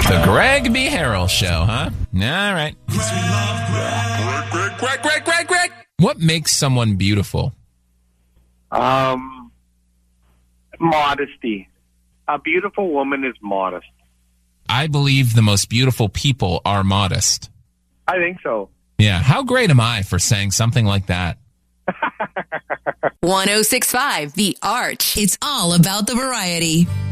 The Greg B. Harrell Show, huh? All right. Greg. What makes someone beautiful? Modesty. A beautiful woman is modest. I believe the most beautiful people are modest. I think so. Yeah. How great am I for saying something like that? 1065 The Arch. It's all about the variety.